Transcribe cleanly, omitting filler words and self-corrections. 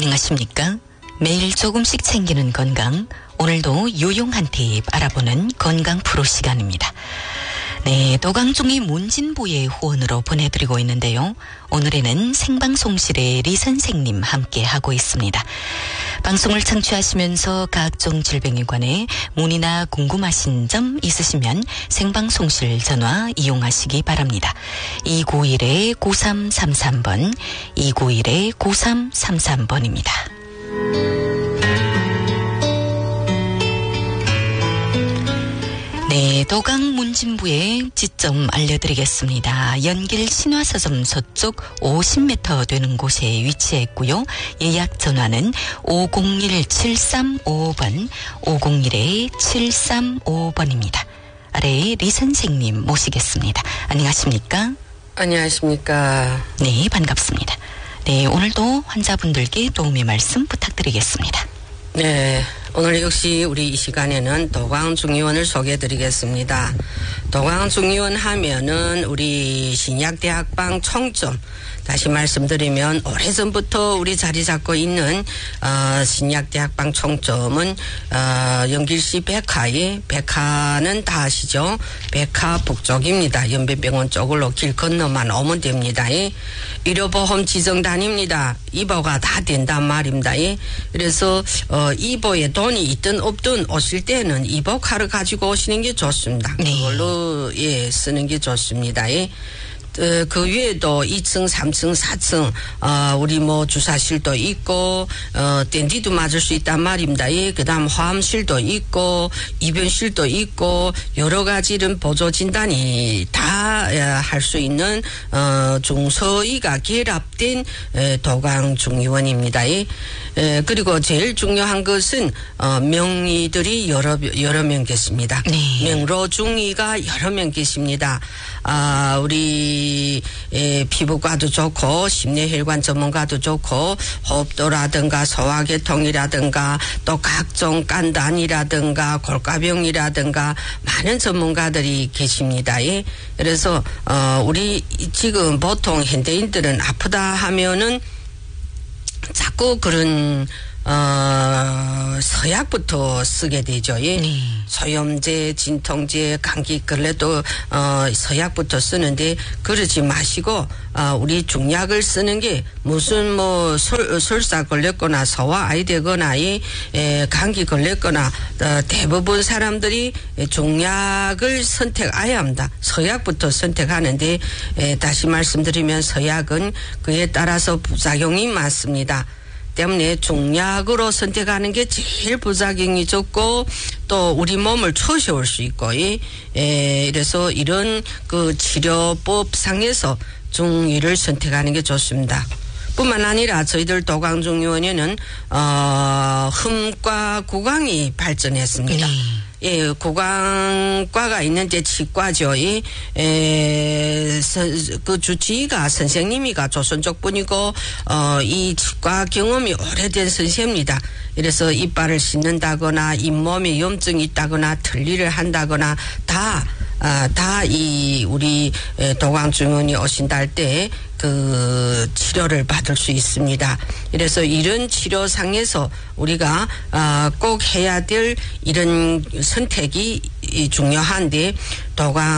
안녕하십니까? 매일 조금씩 챙기는 건강, 오늘도 유용한 팁 알아보는 건강 프로 시간입니다. 네, 도강중이 문진부의 후원으로 보내드리고 있는데요. 오늘에는 생방송실의 리 선생님 함께 하고 있습니다. 방송을 청취하시면서 각종 질병에 관해 문의나 궁금하신 점 있으시면 생방송실 전화 이용하시기 바랍니다. 291-9333번, 291-9333번입니다. 네, 도강 문진부의 지점 알려드리겠습니다. 연길 신화서점 서쪽 50m 되는 곳에 위치했고요. 예약 전화는 501-735번, 501-735번입니다. 아래에 리 선생님 모시겠습니다. 안녕하십니까? 안녕하십니까? 네, 반갑습니다. 네, 오늘도 환자분들께 도움의 말씀 부탁드리겠습니다. 네, 오늘 역시 우리 이 시간에는 도강중의원을 소개해드리겠습니다. 도강중의원 하면은 우리 신약대학방 총점, 다시 말씀드리면 오래전부터 우리 자리 잡고 있는 신약대학방 총점은 연길시 백화는 다 아시죠? 백화 북쪽입니다. 연배병원 쪽으로 길 건너만 오면 됩니다. 의료보험 지정단입니다. 이보가 다 된단 말입니다. 그래서 이보에 돈이 있든 없든 오실 때는 이보 카드 가지고 오시는 게 좋습니다. 그걸로 쓰는 게 좋습니다. 그 외에도 2층, 3층, 4층, 우리 주사실도 있고, 댄디도 맞을 수 있단 말입니다. 그 다음 화암실도 있고, 입원실도 있고, 여러 가지 이런 보조진단이 다 할 수 있는, 중서의가 결합된, 도강중의원입니다. 그리고 제일 중요한 것은, 명의들이 여러 명 계십니다. 네. 명로중의가 여러 명 계십니다. 우리, 피부과도 좋고 심내혈관 전문가도 좋고 호흡도라든가 소화계통이라든가 또 각종 깐단이라든가 골가병이라든가 많은 전문가들이 계십니다. 그래서 우리 지금 보통 현대인들은 아프다 하면은 자꾸 그런 서약부터 쓰게 되죠. 소염제, 진통제, 감기 걸려도 서약부터 쓰는데 그러지 마시고 우리 중약을 쓰는 게 무슨 설사 걸렸거나 소화 아이 되거나 감기 걸렸거나 대부분 사람들이 중약을 선택해야 합니다. 서약부터 선택하는데 다시 말씀드리면 서약은 그에 따라서 부작용이 많습니다. 때문에 중약으로 선택하는 게 제일 부작용이 적고 또 우리 몸을 초시올 수 있고 그래서 이런 그 치료법 상에서 중의를 선택하는 게 좋습니다. 뿐만 아니라 저희들 도강중의원에는 흠과 구강이 발전했습니다. 구강과가 있는데 치과죠. 그 주치의가 선생님이가 조선족 분이고, 이 치과 경험이 오래된 선생입니다. 그래서 이빨을 씻는다거나, 잇몸에 염증이 있다거나, 틀니를 한다거나, 우리 도강중의원이 오신다 할 때, 그 치료를 받을 수 있습니다. 그래서 이런 치료상에서 우리가 꼭 해야 될 이런 선택이 중요한데 도강